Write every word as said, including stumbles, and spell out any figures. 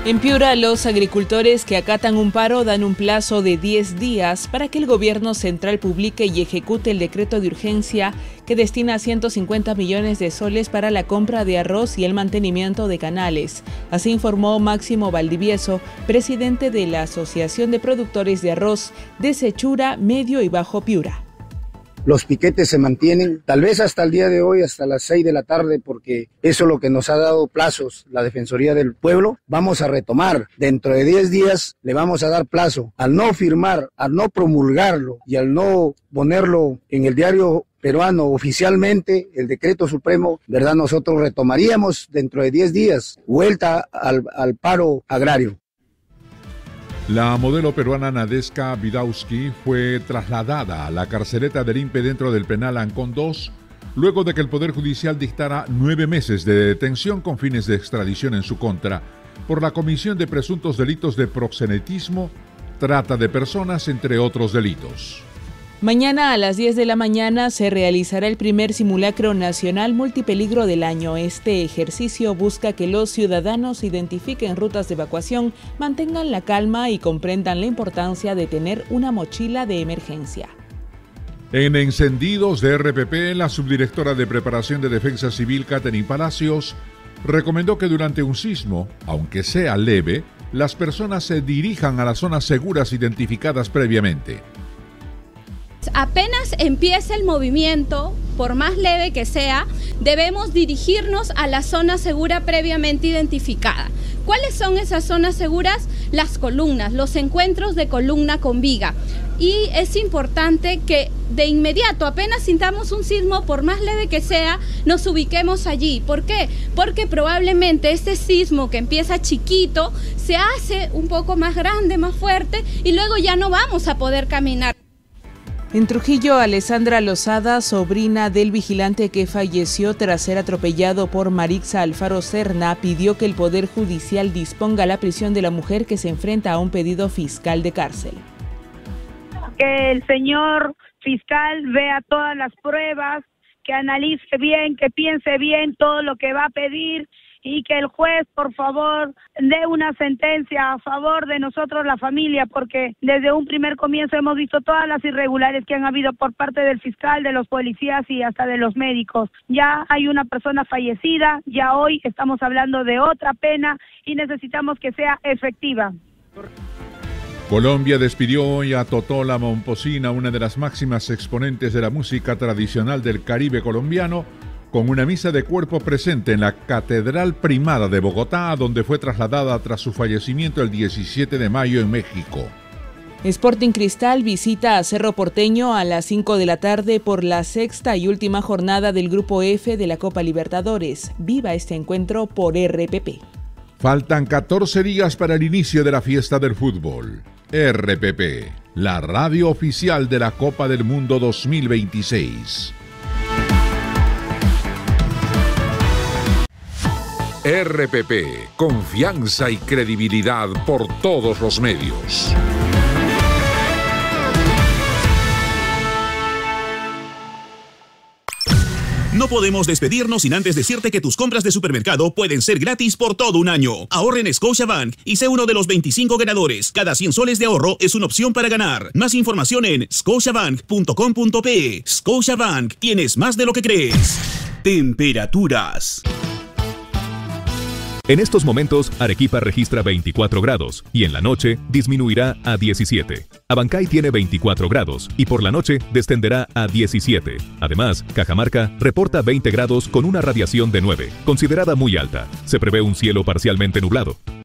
En Piura, los agricultores que acatan un paro dan un plazo de diez días para que el gobierno central publique y ejecute el decreto de urgencia que destina ciento cincuenta millones de soles para la compra de arroz y el mantenimiento de canales. Así informó Máximo Valdivieso, presidente de la Asociación de Productores de Arroz de Sechura, Medio y Bajo Piura. Los piquetes se mantienen, tal vez hasta el día de hoy, hasta las seis de la tarde, porque eso es lo que nos ha dado plazos la Defensoría del Pueblo. Vamos a retomar, dentro de diez días le vamos a dar plazo. Al no firmar, al no promulgarlo y al no ponerlo en el diario peruano oficialmente, el decreto supremo, ¿verdad? Nosotros retomaríamos dentro de diez días, vuelta al, al paro agrario. La modelo peruana Nadeska Vidauski fue trasladada a la carceleta del I N P E dentro del penal Ancón dos, luego de que el Poder Judicial dictara nueve meses de detención con fines de extradición en su contra por la comisión de presuntos delitos de proxenetismo, trata de personas, entre otros delitos. Mañana a las diez de la mañana se realizará el primer simulacro nacional multipeligro del año. Este ejercicio busca que los ciudadanos identifiquen rutas de evacuación, mantengan la calma y comprendan la importancia de tener una mochila de emergencia. En encendidos de R P P, la subdirectora de Preparación de Defensa Civil, Catherine Palacios, recomendó que durante un sismo, aunque sea leve, las personas se dirijan a las zonas seguras identificadas previamente. Apenas empieza el movimiento, por más leve que sea, debemos dirigirnos a la zona segura previamente identificada. ¿Cuáles son esas zonas seguras? Las columnas, los encuentros de columna con viga. Y es importante que de inmediato, apenas sintamos un sismo, por más leve que sea, nos ubiquemos allí. ¿Por qué? Porque probablemente este sismo que empieza chiquito se hace un poco más grande, más fuerte, y luego ya no vamos a poder caminar. En Trujillo, Alessandra Lozada, sobrina del vigilante que falleció tras ser atropellado por Marixa Alfaro Serna, pidió que el Poder Judicial disponga la prisión de la mujer que se enfrenta a un pedido fiscal de cárcel. Que el señor fiscal vea todas las pruebas, que analice bien, que piense bien todo lo que va a pedir, y que el juez, por favor, dé una sentencia a favor de nosotros, la familia, porque desde un primer comienzo hemos visto todas las irregularidades que han habido por parte del fiscal, de los policías y hasta de los médicos. Ya hay una persona fallecida, ya hoy estamos hablando de otra pena y necesitamos que sea efectiva. Colombia despidió hoy a Totola Momposina, una de las máximas exponentes de la música tradicional del Caribe colombiano, con una misa de cuerpo presente en la Catedral Primada de Bogotá, donde fue trasladada tras su fallecimiento el diecisiete de mayo en México. Sporting Cristal visita a Cerro Porteño a las cinco de la tarde por la sexta y última jornada del Grupo F de la Copa Libertadores. Viva este encuentro por R P P. Faltan catorce días para el inicio de la fiesta del fútbol. R P P, la radio oficial de la Copa del Mundo dos mil veintiséis. R P P, confianza y credibilidad por todos los medios. No podemos despedirnos sin antes decirte que tus compras de supermercado pueden ser gratis por todo un año. Ahorra en Scotiabank y sé uno de los veinticinco ganadores. Cada cien soles de ahorro es una opción para ganar. Más información en scotiabank punto com punto pe. Scotiabank, tienes más de lo que crees. Temperaturas. En estos momentos, Arequipa registra veinticuatro grados y en la noche disminuirá a diecisiete. Abancay tiene veinticuatro grados y por la noche descenderá a diecisiete. Además, Cajamarca reporta veinte grados con una radiación de nueve, considerada muy alta. Se prevé un cielo parcialmente nublado.